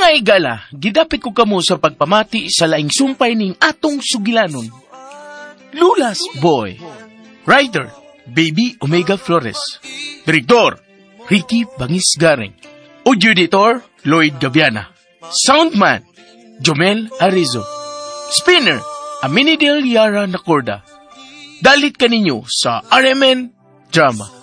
Mga igala, gidapit ko kamo sa pagpamati sa laing sumpay ning atong sugilanon. Lulas Boy. Writer, Baby Omega Flores. Direktor, Ricky Bangis Garing. Audio editor, Lloyd Gaviana. Soundman, Jomel Arizo. Spinner, Aminidel Yara Nacorda. Dalit kaninyo sa RMN Drama.